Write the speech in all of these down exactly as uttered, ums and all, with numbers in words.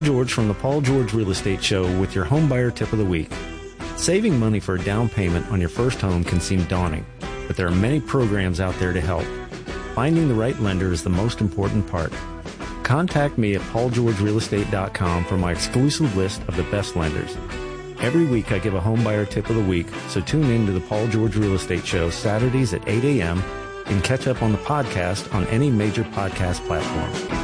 George from the Paul George Real Estate Show with your home buyer tip of the week. Saving money for a down payment on your first home can seem daunting, but there are many programs out there to help. Finding the right lender is the most important part. Contact me at paul george real estate dot com for my exclusive list of the best lenders. Every week I give a home buyer tip of the week, so tune in to the Paul George Real Estate Show Saturdays at eight a.m. and catch up on the podcast on any major podcast platform.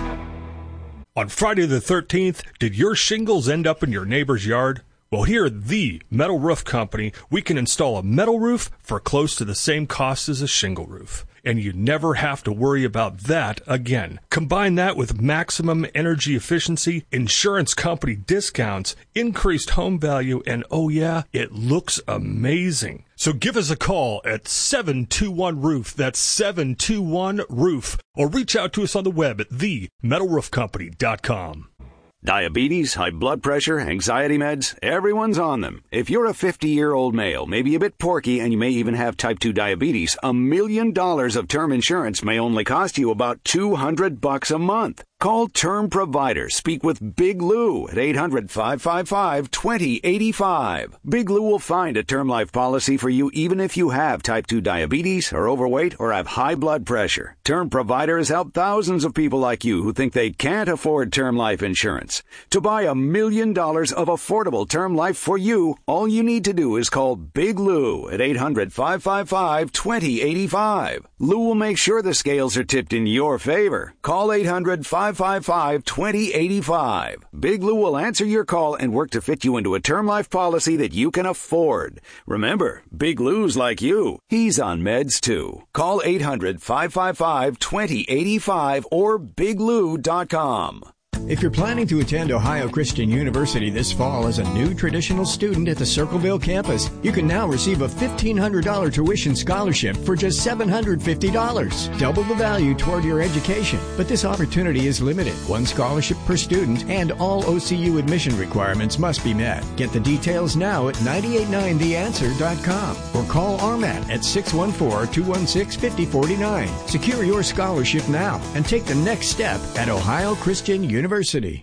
On Friday the thirteenth, did your shingles end up in your neighbor's yard? Well, here at the Metal Roof Company, we can install a metal roof for close to the same cost as a shingle roof. And you never have to worry about that again. Combine that with maximum energy efficiency, insurance company discounts, increased home value, and oh yeah, it looks amazing. So give us a call at seven two one roof. That's seven two one roof. Or reach out to us on the web at the metal roof company dot com. Diabetes, high blood pressure, anxiety meds, everyone's on them. If you're a fifty-year-old male, maybe a bit porky, and you may even have type two diabetes, a million dollars of term insurance may only cost you about two hundred bucks a month. Call Term Provider. Speak with Big Lou at eight hundred, five five five, two zero eight five. Big Lou will find a term life policy for you even if you have type two diabetes, are overweight, or have high blood pressure. Term Provider has helped thousands of people like you who think they can't afford term life insurance. To buy a million dollars of affordable term life for you, all you need to do is call Big Lou at eight hundred, five five five, two zero eight five. Lou will make sure the scales are tipped in your favor. Call eight hundred, five five five, two zero eight five. Big Lou will answer your call and work to fit you into a term life policy that you can afford. Remember, Big Lou's like you. He's on meds too. Call eight hundred, five five five, two zero eight five or big lou dot com. If you're planning to attend Ohio Christian University this fall as a new traditional student at the Circleville campus, you can now receive a fifteen hundred dollars tuition scholarship for just seven hundred fifty dollars. Double the value toward your education. But this opportunity is limited. One scholarship per student, and all O C U admission requirements must be met. Get the details now at nine eight nine the answer dot com or call R M A T at six one four, two one six, five zero four nine. Secure your scholarship now and take the next step at Ohio Christian University. University.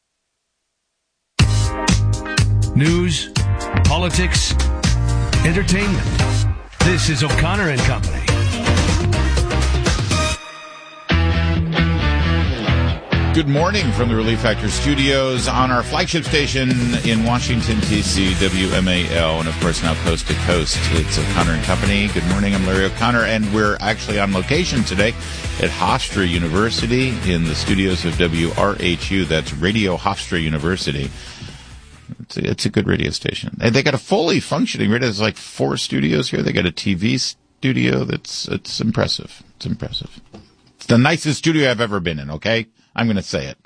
News, politics, entertainment. This is O'Connor and Company. Good morning from the Relief Factor studios on our flagship station in Washington, D C, W M A L, and of course now coast to coast. It's O'Connor and Company. Good morning, I'm Larry O'Connor, and we're actually on location today at Hofstra University in the studios of W R H U. That's Radio Hofstra University. It's a, it's a good radio station. And they got a fully functioning radio. There's like four studios here. They got a T V studio. That's it's impressive. It's impressive. It's the nicest studio I've ever been in, okay? I'm going to say it.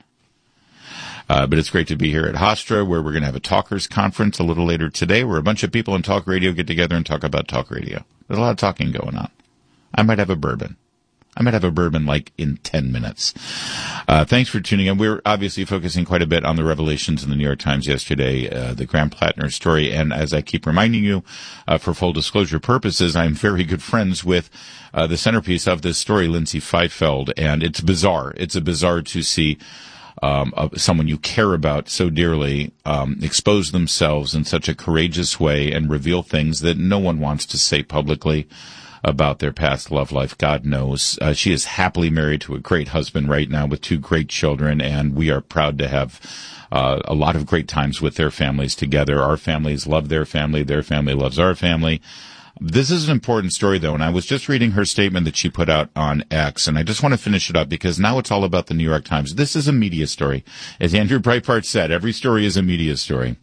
Uh, but it's great to be here at Hofstra, where we're going to have a talkers conference a little later today, where a bunch of people in talk radio get together and talk about talk radio. There's a lot of talking going on. I might have a bourbon. I might have a bourbon like in ten minutes. Uh, thanks for tuning in. We're obviously focusing quite a bit on the revelations in the New York Times yesterday, uh, the Graham Plattner story. And as I keep reminding you, uh, for full disclosure purposes, I'm very good friends with uh, the centerpiece of this story, Lindsay Feifeld. And it's bizarre. It's a bizarre to see um, uh, someone you care about so dearly um, expose themselves in such a courageous way and reveal things that no one wants to say publicly about their past love life. God knows. Uh, she is happily married to a great husband right now with two great children, and we are proud to have uh, a lot of great times with their families together. Our families love their family. Their family loves our family. This is an important story, though, and I was just reading her statement that she put out on X, and I just want to finish it up because now it's all about the New York Times. This is a media story. As Andrew Breitbart said, every story is a media story.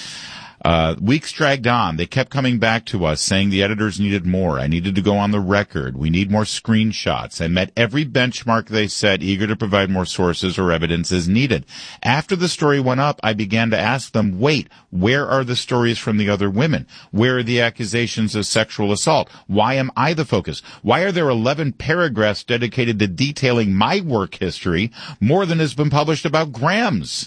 Uh, weeks dragged on. They kept coming back to us saying the editors needed more. I needed to go on the record. We need more screenshots. I met every benchmark they set, eager to provide more sources or evidence as needed. After the story went up, I began to ask them, wait, where are the stories from the other women? Where are the accusations of sexual assault? Why am I the focus? Why are there eleven paragraphs dedicated to detailing my work history, more than has been published about Graham's?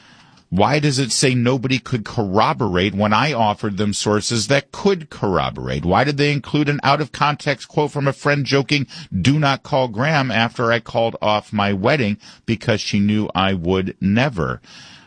Why does it say nobody could corroborate when I offered them sources that could corroborate? Why did they include an out-of-context quote from a friend joking, do not call Graham, after I called off my wedding because she knew I would never?